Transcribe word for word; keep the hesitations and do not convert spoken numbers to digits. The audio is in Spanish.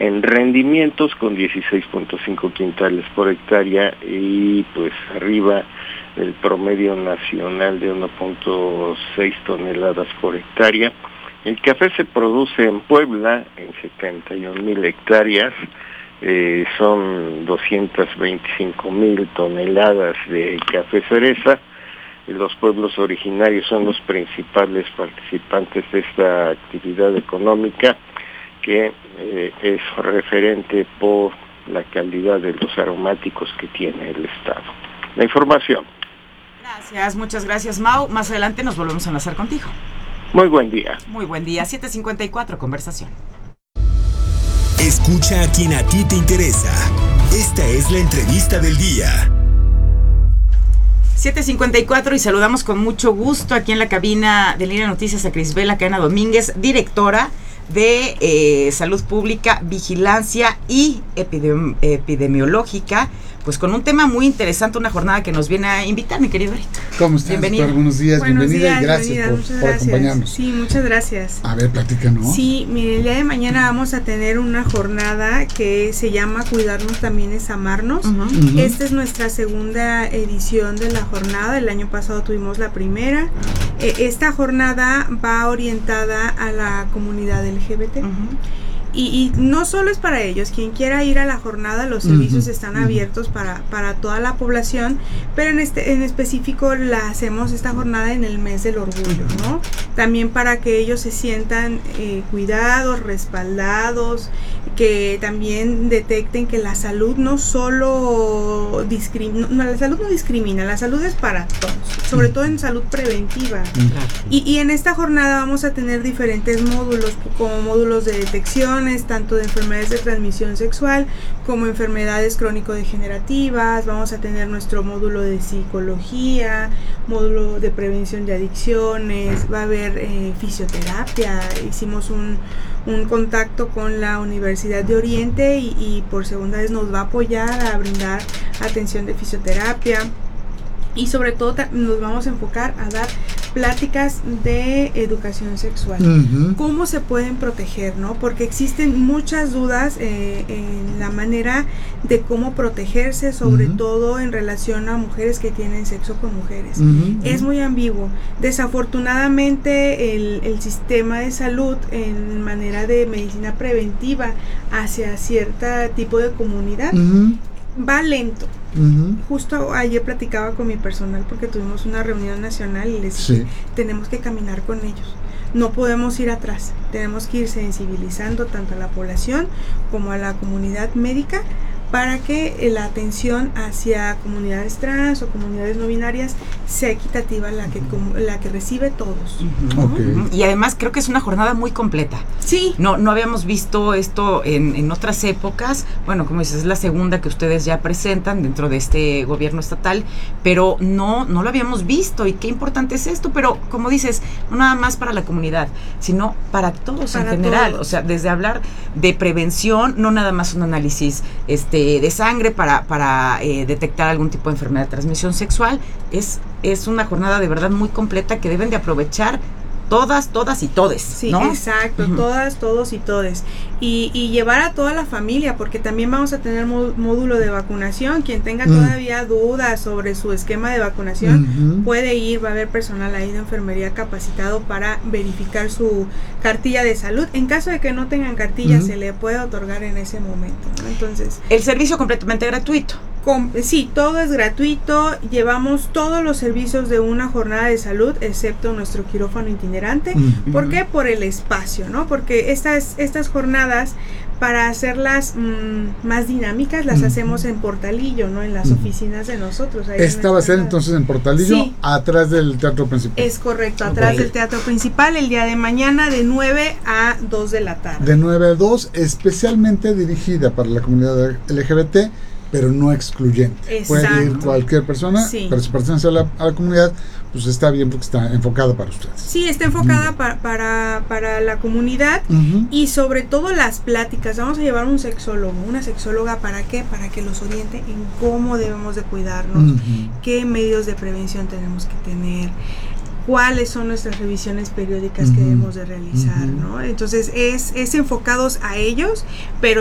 en rendimientos con dieciséis punto cinco quintales por hectárea y pues arriba del promedio nacional de uno punto seis toneladas por hectárea. El café se produce en Puebla en setenta y un mil hectáreas, eh, son doscientas veinticinco mil toneladas de café cereza. Los pueblos originarios son los principales participantes de esta actividad económica, que eh, es referente por la calidad de los aromáticos que tiene el Estado. La información. Gracias, muchas gracias, Mau. Más adelante nos volvemos a enlazar contigo. Muy buen día. Muy buen día. siete cincuenta y cuatro, conversación. Escucha a quien a ti te interesa. Esta es la entrevista del día. siete cincuenta y cuatro y saludamos con mucho gusto aquí en la cabina de Línea Noticias a Crisbela Cadena Domínguez, directora de eh, Salud Pública, Vigilancia y Epidemi- Epidemiológica, pues con un tema muy interesante, una jornada que nos viene a invitar, mi querido Rito. ¿Cómo estás? Bienvenida. Buenos días, Buenos bienvenida días, y gracias bienvenida, por, muchas por gracias. acompañarnos. Sí, muchas gracias. A ver, platícanos. Sí, mire, el día de mañana vamos a tener una jornada que se llama Cuidarnos también es amarnos. Uh-huh. Uh-huh. Esta es nuestra segunda edición de la jornada. El año pasado tuvimos la primera. Eh, esta jornada va orientada a la comunidad L G B T. Uh-huh. Y, y no solo es para ellos, quien quiera ir a la jornada, los servicios uh-huh, están uh-huh. abiertos para, para toda la población, pero en este en específico la hacemos esta jornada en el mes del orgullo, ¿no? También para que ellos se sientan eh, cuidados, respaldados, que también detecten que la salud no solo discrimina, no, la salud no discrimina, la salud es para todos, sobre todo en salud preventiva. Uh-huh. Y, y en esta jornada vamos a tener diferentes módulos, como módulos de detección, tanto de enfermedades de transmisión sexual como enfermedades crónico-degenerativas. Vamos a tener nuestro módulo de psicología, módulo de prevención de adicciones, va a haber eh, fisioterapia. Hicimos un, un contacto con la Universidad de Oriente y, y por segunda vez nos va a apoyar a brindar atención de fisioterapia. Y sobre todo nos vamos a enfocar a dar pláticas de educación sexual. Uh-huh. ¿Cómo se pueden proteger, no? Porque existen muchas dudas eh, en la manera de cómo protegerse, sobre uh-huh. todo en relación a mujeres que tienen sexo con mujeres. Uh-huh. Es muy ambiguo. Desafortunadamente el, el sistema de salud en manera de medicina preventiva hacia cierto tipo de comunidad uh-huh. va lento. Uh-huh. Justo ayer platicaba con mi personal porque tuvimos una reunión nacional y les dije, sí. tenemos que caminar con ellos, no podemos ir atrás, tenemos que ir sensibilizando tanto a la población como a la comunidad médica para que la atención hacia comunidades trans o comunidades no binarias sea equitativa, la que la que recibe todos. Uh-huh. Okay. Y además creo que es una jornada muy completa. Sí. No, no habíamos visto esto en, en otras épocas. Bueno, como dices, es la segunda que ustedes ya presentan dentro de este gobierno estatal, pero no, no lo habíamos visto. Y qué importante es esto, pero como dices, no nada más para la comunidad, sino para todos para en general. Todos. O sea, desde hablar de prevención, no nada más un análisis este de sangre para, para eh, detectar algún tipo de enfermedad de transmisión sexual, es, es una jornada de verdad muy completa que deben de aprovechar todas, todas y todes, sí, ¿no? Exacto, uh-huh. todas, todos y todes. Y, y llevar a toda la familia, porque también vamos a tener módulo de vacunación. Quien tenga uh-huh. todavía dudas sobre su esquema de vacunación, uh-huh. puede ir, va a haber personal ahí de enfermería capacitado para verificar su cartilla de salud. En caso de que no tengan cartilla, uh-huh. se le puede otorgar en ese momento, ¿no? Entonces, el servicio completamente gratuito. Com- sí, todo es gratuito, llevamos todos los servicios de una jornada de salud, excepto nuestro quirófano itinerante. Uh-huh. ¿Por qué? Por el espacio, ¿no? Porque estas, estas jornadas, para hacerlas mmm, más dinámicas, las uh-huh. hacemos en Portalillo, ¿no? En las uh-huh. oficinas de nosotros. Ahí Esta va a ser entonces en Portalillo, sí. atrás del teatro principal. Es correcto, atrás okay. del teatro principal, el día de mañana de nueve a dos de la tarde. De nueve a dos, especialmente dirigida para la comunidad L G B T, pero no excluyente. Exacto. Puede ir cualquier persona, sí. pero si pertenece a la, a la comunidad, pues está bien porque está enfocada para ustedes. Sí, está enfocada uh-huh. para, para, para la comunidad uh-huh. y sobre todo las pláticas. Vamos a llevar un sexólogo, una sexóloga, ¿para qué? Para que los oriente en cómo debemos de cuidarnos, uh-huh. qué medios de prevención tenemos que tener, cuáles son nuestras revisiones periódicas uh-huh. que debemos de realizar, uh-huh. ¿no? Entonces es, es enfocados a ellos, pero